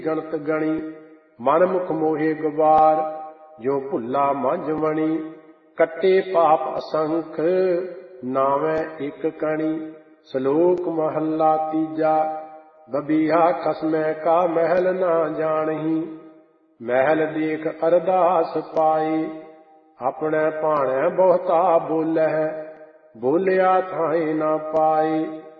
ਗਣਤ ਗਣੀ। ਮਨ ਮੁਖ ਮੋਹੇ ਗਵਾਰ, ਜੋ ਭੁੱਲਾ ਮੰਝ ਵਣੀ। ਕੱਟੇ ਪਾਪ ਅਸੰਖ, ਨਾਵੇਂ ਇੱਕ ਕਣੀ। ਸ਼ਲੋਕ ਮਹੱਲਾ ਤੀਜਾ। ਬਬੀਹਾ ਖਸਮੈ ਕਾ ਮਹਿਲ ਨਾ ਜਾਣਹੀ। ਮਹਿਲ ਦੇਖ ਅਰਦਾਸ ਪਾਏ, ਆਪਣੇ ਭਾਣੈ ਬਹੁਤਾ ਬੋਲਹਿ। ਬੋਲਿਆ ਥਾਏ ਨਾ ਪਾਏ।